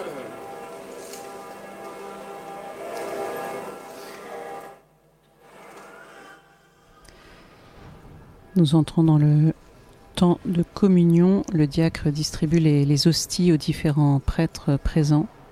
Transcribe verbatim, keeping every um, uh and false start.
Nous entrons dans le temps de communion. Le diacre distribue les, les hosties aux différents prêtres présents.